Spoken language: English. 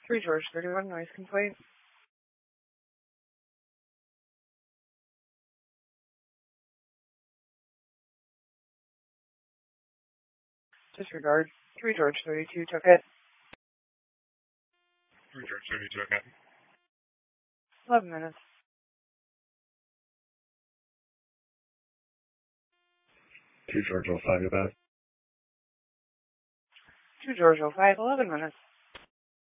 3 George 31, noise complaint. Disregard. 3 George 32 took it. 3 George 32 again. 11 minutes. 2 George 05, you bet. 2 George 05, 11 minutes.